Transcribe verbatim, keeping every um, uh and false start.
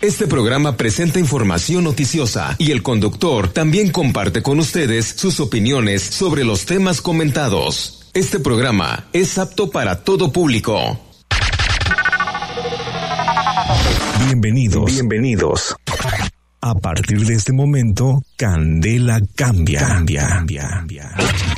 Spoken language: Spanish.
Este programa presenta información noticiosa y el conductor también comparte con ustedes sus opiniones sobre los temas comentados. Este programa es apto para todo público. Bienvenidos. Bienvenidos. A partir de este momento, Candela cambia. Cambia. Cambia. Cambia.